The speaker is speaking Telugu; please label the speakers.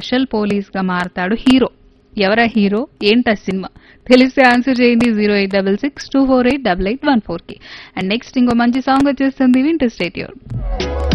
Speaker 1: స్పెషల్ పోలీస్ గా మారతాడు హీరో. ఎవరా హీరో, ఏంటా సినిమా? తెలిస్తే ఆన్సర్ చేయండి 0866 248 8814 కి. అండ్ నెక్స్ట్ ఇంకో మంచి సాంగ్ వచ్చేస్తుంది, వింటూ స్టేట్ యూర్.